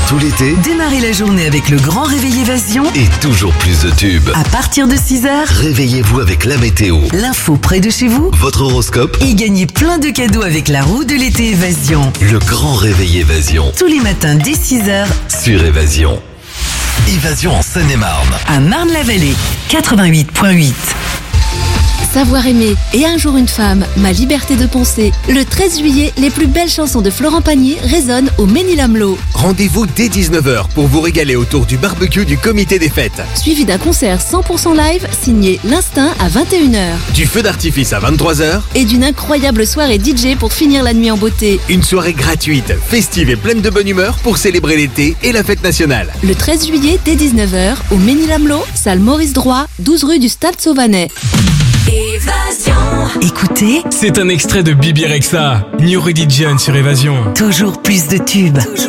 tout l'été, Démarrez la journée avec le grand réveil Évasion. et toujours plus de tubes. À partir de 6h, Réveillez-vous avec la météo, l'info près de chez vous. votre horoscope, Et gagnez plein de cadeaux avec la roue de l'été Évasion. le grand réveil Évasion Tous les matins dès 6h sur Évasion. Évasion en Seine-et-Marne. à Marne-la-Vallée. 88.8. Savoir aimer et un jour une femme, ma liberté de penser. Le 13 juillet, les plus belles chansons de Florent Pagny résonnent au Ménil-Amelot. Rendez-vous dès 19h pour vous régaler autour du barbecue du comité des fêtes. Suivi d'un concert 100% live signé L'Instinct à 21h. Du feu d'artifice à 23h, Et d'une incroyable soirée DJ pour finir la nuit en beauté. une soirée gratuite, festive et pleine de bonne humeur pour célébrer l'été et la fête nationale. Le 13 juillet dès 19h au Ménil-Amelot, salle Maurice Droit, 12 rue du Stade Sauvanet. Écoutez, C'est un extrait de Bibi Rexha, New Religion sur Évasion. toujours plus de tubes.